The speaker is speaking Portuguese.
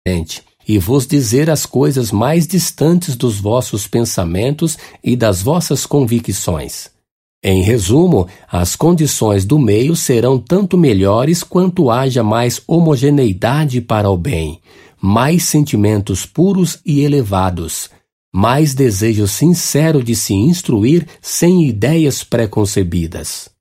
e vos dizer as coisas mais distantes dos vossos pensamentos e das vossas convicções. Em resumo, as condições do meio serão tanto melhores quanto haja mais homogeneidade para o bem, mais sentimentos puros e elevados, mais desejo sincero de se instruir sem ideias preconcebidas.